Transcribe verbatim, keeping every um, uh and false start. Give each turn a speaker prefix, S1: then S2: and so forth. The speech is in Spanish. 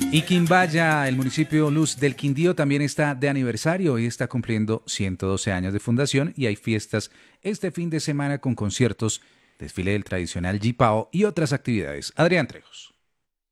S1: Y Quimbaya, el municipio Luz del Quindío, también está de aniversario y está cumpliendo ciento doce años de fundación y hay fiestas este fin de semana con conciertos, desfile del tradicional Jipao y otras actividades. Adrián Trejos.